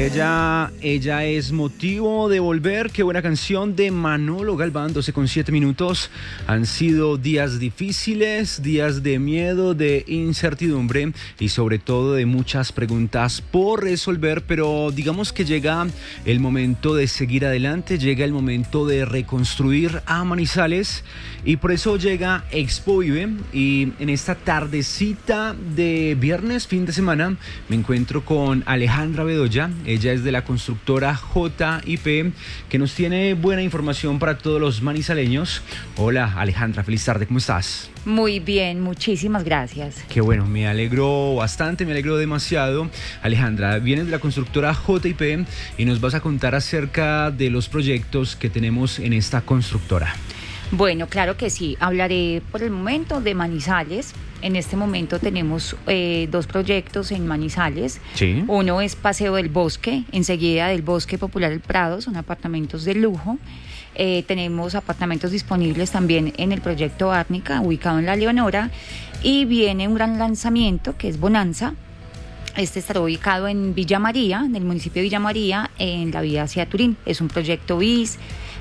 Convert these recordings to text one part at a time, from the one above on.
Ella es Motivo de Volver. Qué buena canción de Manolo Galván. 12:07. Han sido días difíciles, días de miedo, de incertidumbre y sobre todo de muchas preguntas por resolver, pero digamos que llega el momento de seguir adelante, llega el momento de reconstruir a Manizales y por eso llega Expo Vive. Y en esta tardecita de viernes, fin de semana, me encuentro con Alejandra Bedoya. Ella es de la constructora JIP, que nos tiene buena información para todos los manizaleños. Hola Alejandra, feliz tarde, ¿cómo estás? Muy bien, muchísimas gracias. Qué bueno, me alegro bastante, me alegro demasiado. Alejandra, vienes de la constructora JIP y nos vas a contar acerca de los proyectos que tenemos en esta constructora. Bueno, claro que sí, hablaré por el momento de Manizales. En este momento tenemos dos proyectos en Manizales. Sí. Uno es Paseo del Bosque, enseguida del Bosque Popular El Prado, son apartamentos de lujo. Tenemos apartamentos disponibles también en el proyecto Árnica, ubicado en La Leonora. Y viene un gran lanzamiento que es Bonanza. Este estará ubicado en Villa María, en el municipio de Villa María, en la vía hacia Turín. Es un proyecto BIS,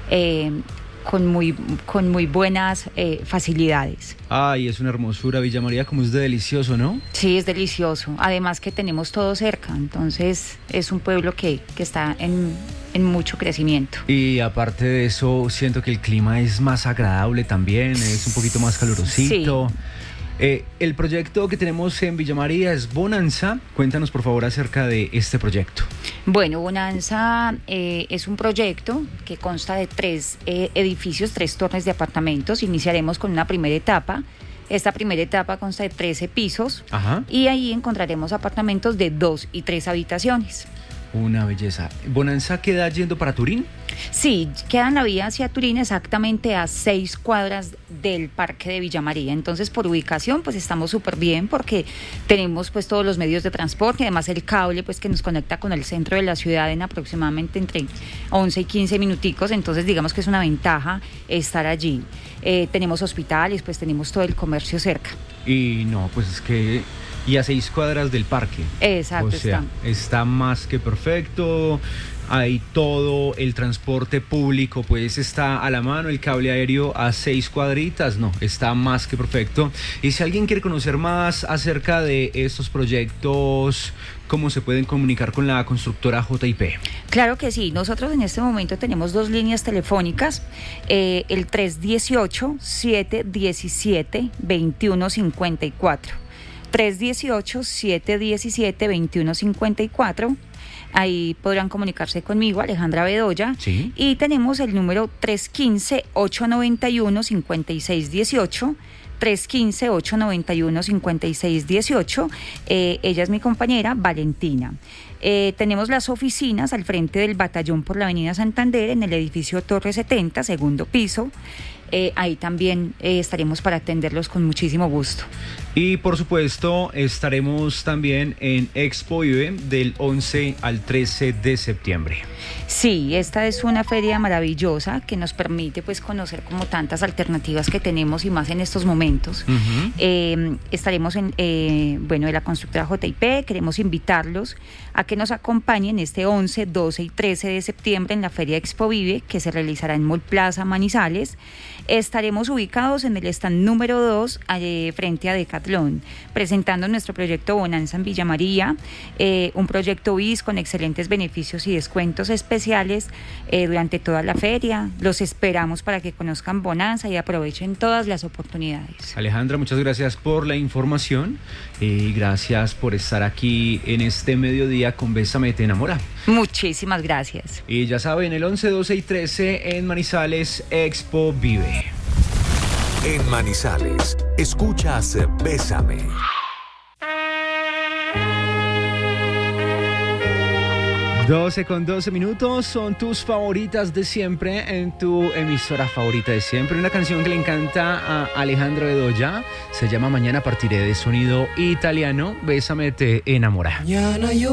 con muy buenas facilidades. Ay, es una hermosura Villa María, como es de delicioso, ¿no? Sí, es delicioso. Además que tenemos todo cerca, entonces es un pueblo que está en mucho crecimiento. Y aparte de eso, siento que el clima es más agradable también, es un poquito más calurosito. Sí. El proyecto que tenemos en Villa María es Bonanza. Cuéntanos por favor acerca de este proyecto. Bueno, Bonanza es un proyecto que consta de 3 edificios, 3 torres de apartamentos. Iniciaremos con una primera etapa. Esta primera etapa consta de 13 pisos. Ajá. Y ahí encontraremos apartamentos de 2 y 3 habitaciones. Una belleza. ¿Bonanza queda yendo para Turín? Sí, queda en la vía hacia Turín, exactamente a 6 cuadras del Parque de Villa María. Entonces, por ubicación, pues estamos súper bien porque tenemos pues todos los medios de transporte, además el cable pues que nos conecta con el centro de la ciudad en aproximadamente entre 11 y 15 minuticos. Entonces, digamos que es una ventaja estar allí. Tenemos hospitales, pues tenemos todo el comercio cerca. Y no, pues es que... Y a 6 cuadras del parque. Exacto. O sea, está más que perfecto. Hay todo el transporte público, pues está a la mano, el cable aéreo a 6 cuadritas. No, está más que perfecto. Y si alguien quiere conocer más acerca de estos proyectos, ¿cómo se pueden comunicar con la constructora JIP? Claro que sí, nosotros en este momento tenemos 2 líneas telefónicas, el 318-717-2154. 318-717-2154. Ahí podrán comunicarse conmigo, Alejandra Bedoya. Sí. Y tenemos el número 315-891-5618. 315-891-5618. Ella es mi compañera, Valentina. Tenemos las oficinas al frente del batallón por la avenida Santander, en el edificio Torre 70, segundo piso. Ahí también estaremos para atenderlos con muchísimo gusto. Y por supuesto estaremos también en Expo Vive del 11 al 13 de septiembre. Sí, esta es una feria maravillosa que nos permite pues conocer como tantas alternativas que tenemos y más en estos momentos. Uh-huh. Estaremos de la constructora JIP. Queremos invitarlos a que nos acompañen este 11, 12 y 13 de septiembre en la Feria Expo Vive, que se realizará en Mall Plaza Manizales. Estaremos ubicados en el stand número 2 frente a Decathlon, presentando nuestro proyecto Bonanza en Villa María, un proyecto BIS con excelentes beneficios y descuentos especiales durante toda la feria. Los esperamos para que conozcan Bonanza y aprovechen todas las oportunidades. Alejandra, muchas gracias por la información y gracias por estar aquí en este mediodía con Bésame Te Enamora. Muchísimas gracias. Y ya saben, el 11, 12 y 13 en Manizales, Expo Vive. En Manizales, escuchas Bésame. Doce con 12 minutos son tus favoritas de siempre en tu emisora favorita de siempre. Una canción que le encanta a Alejandra Bedoya, se llama Mañana Partiré, de sonido italiano. Bésame Te Enamora. Mañana yo